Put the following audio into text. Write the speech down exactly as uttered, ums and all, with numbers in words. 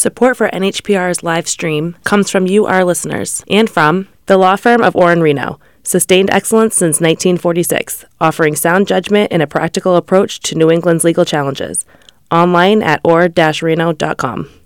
Support for N H P R's live stream comes from you, our listeners, and from the law firm of Orr and Reno, sustained excellence since nineteen forty-six, offering sound judgment and a practical approach to New England's legal challenges. Online at orr dash reno dot com.